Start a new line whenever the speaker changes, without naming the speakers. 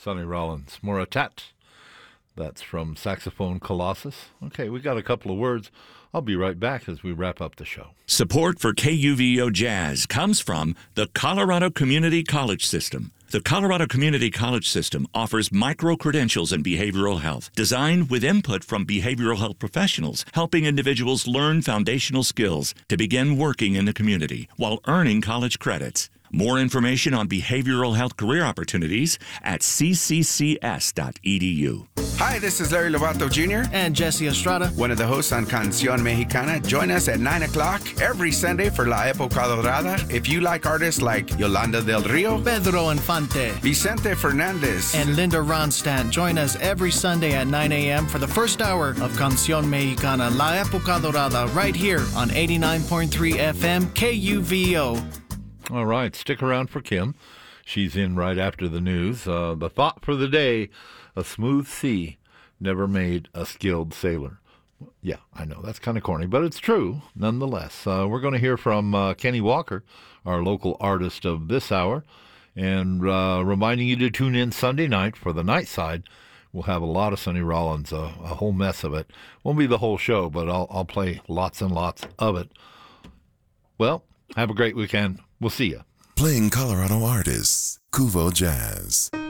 Sonny Rollins. Moratat. That's from Saxophone Colossus. Okay, we got a couple of words. I'll be right back as we wrap up the show.
Support for KUVO Jazz comes from the Colorado Community College System. The Colorado Community College System offers micro-credentials in behavioral health, designed with input from behavioral health professionals, helping individuals learn foundational skills to begin working in the community while earning college credits. More information on behavioral health career opportunities at cccs.edu.
Hi, this is Larry Lovato Jr.
and Jesse Estrada,
one of the hosts on Canción Mexicana. Join us at 9 o'clock every Sunday for La Época Dorada. If you like artists like Yolanda del Rio,
Pedro Infante,
Vicente Fernandez,
and Linda Ronstadt, join us every Sunday at 9 a.m. for the first hour of Canción Mexicana, La Época Dorada, right here on 89.3 FM KUVO.
All right, stick around for Kim. She's in right after the news. The thought for the day, a smooth sea never made a skilled sailor. Yeah, I know, that's kind of corny, but it's true nonetheless. We're going to hear from Kenny Walker, our local artist of this hour, and reminding you to tune in Sunday night for the night side. We'll have a lot of Sonny Rollins, a whole mess of it. Won't be the whole show, but I'll play lots and lots of it. Well, have a great weekend. We'll see you.
Playing Colorado artists, Kuvo Jazz.